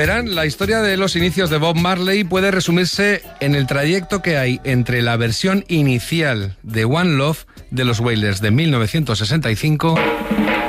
Verán, la historia de los inicios de Bob Marley puede resumirse en el trayecto que hay entre la versión inicial de One Love de los Wailers de 1965